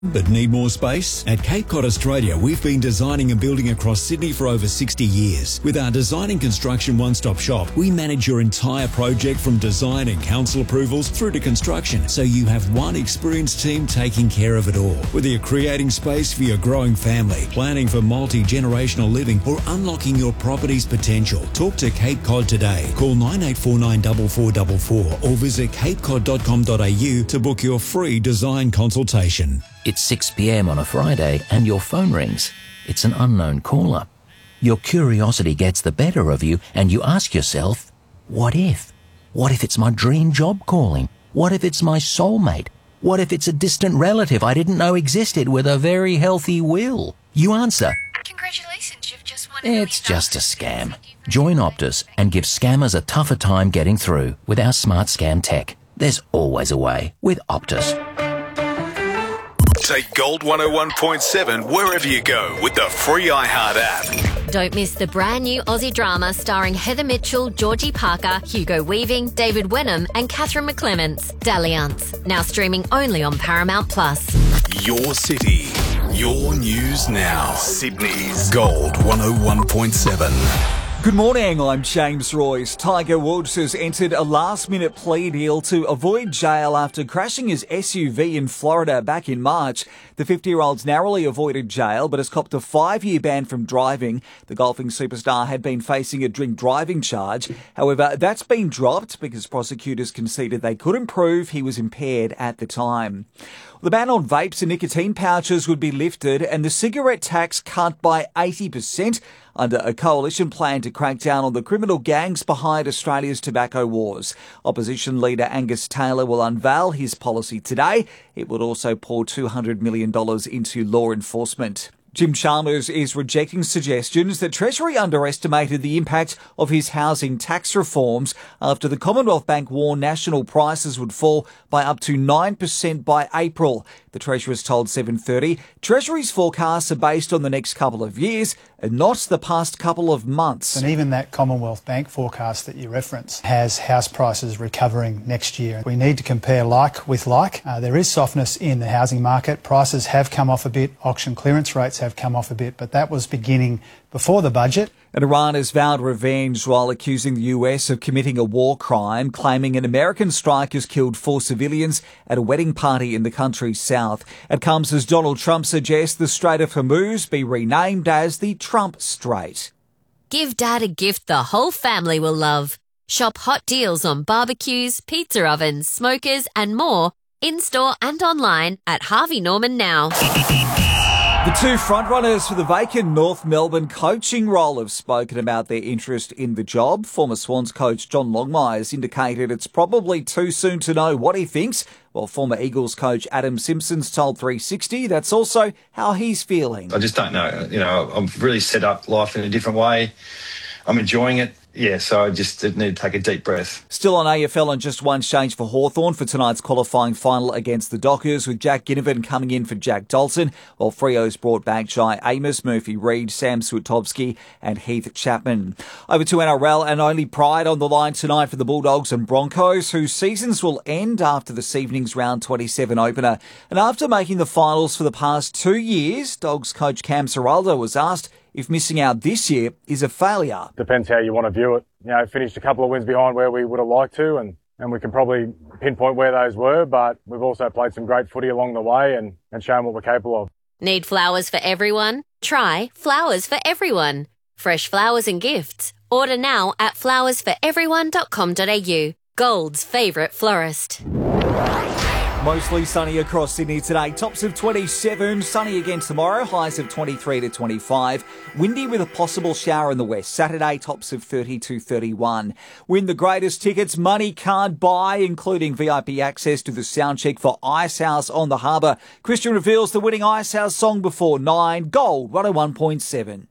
But need more space? At Cape Cod Australia, we've been designing and building across Sydney for over 60 years. With our design and construction one-stop shop, we manage your entire project from design and council approvals through to construction, so you have one experienced team taking care of it all. Whether you're creating space for your growing family, planning for multi-generational living, or unlocking your property's potential, talk to Cape Cod today. Call 9849 4444 or visit capecod.com.au to book your free design consultation. It's 6 p.m. on a Friday and your phone rings. It's an unknown caller. Your curiosity gets the better of you and you ask yourself, what if? What if it's my dream job calling? What if it's my soulmate? What if it's a distant relative I didn't know existed with a very healthy will? You answer, congratulations, you've just won. It's just a scam. Join Optus and give scammers a tougher time getting through with our smart scam tech. There's always a way with Optus. Take Gold 101.7 wherever you go with the free iHeart app. Don't miss the brand new Aussie drama starring Heather Mitchell, Georgie Parker, Hugo Weaving, David Wenham and Catherine McClements, Dalliance. Now streaming only on Paramount+. Your city, your news now. Sydney's Gold 101.7. Good morning, I'm James Royce. Tiger Woods has entered a last-minute plea deal to avoid jail after crashing his SUV in Florida back in March. The 50-year-old's narrowly avoided jail but has copped a 5-year ban from driving. The golfing superstar had been facing a drink-driving charge. However, that's been dropped because prosecutors conceded they couldn't prove he was impaired at the time. The ban on vapes and nicotine pouches would be lifted and the cigarette tax cut by 80% under a coalition plan to crack down on the criminal gangs behind Australia's tobacco wars. Opposition leader Angus Taylor will unveil his policy today. It would also pour $200 million into law enforcement. Jim Chalmers is rejecting suggestions that Treasury underestimated the impact of his housing tax reforms after the Commonwealth Bank warned national prices would fall by up to 9% by April. The Treasurer's told 7:30 Treasury's forecasts are based on the next couple of years and not the past couple of months. And even that Commonwealth Bank forecast that you reference has house prices recovering next year. We need to compare like with like. There is softness in the housing market. Prices have come off a bit. Auction clearance rates have come off a bit, but that was beginning before the budget. And Iran has vowed revenge while accusing the US of committing a war crime, claiming an American strike has killed 4 civilians at a wedding party in the country's south. It comes as Donald Trump suggests the Strait of Hormuz be renamed as the Trump Strait. Give Dad a gift the whole family will love. Shop hot deals on barbecues, pizza ovens, smokers and more in-store and online at Harvey Norman now. The two frontrunners for the vacant North Melbourne coaching role have spoken about their interest in the job. Former Swans coach John Longmire has indicated it's probably too soon to know what he thinks, while former Eagles coach Adam Simpson's told 360 that's also how he's feeling. I just don't know. You know, I've really set up life in a different way. I'm enjoying it. Yeah, so I just need to take a deep breath. Still on AFL and just one change for Hawthorn for tonight's qualifying final against the Dockers, with Jack Ginnivan coming in for Jack Dalton, while Freo's brought back Jai Amos, Murphy Reid, Sam Swiatkowski and Heath Chapman. Over to NRL and only Pride on the line tonight for the Bulldogs and Broncos, whose seasons will end after this evening's round 27 opener. And after making the finals for the past 2 years, Dogs coach Cam Seraldo was asked if missing out this year is a failure. Depends how you want to view it. You know, finished a couple of wins behind where we would have liked to, and we can probably pinpoint where those were, but we've also played some great footy along the way and shown what we're capable of. Need flowers for everyone? Try Flowers for Everyone. Fresh flowers and gifts. Order now at flowersforeveryone.com.au. Gold's favourite florist. Mostly sunny across Sydney today. Tops of 27. Sunny again tomorrow. Highs of 23 to 25. Windy with a possible shower in the west. Saturday, tops of 30 to 31. Win the greatest tickets money can't buy, including VIP access to the soundcheck for Icehouse on the Harbour. Christian reveals the winning Icehouse song before 9. Gold 101.7.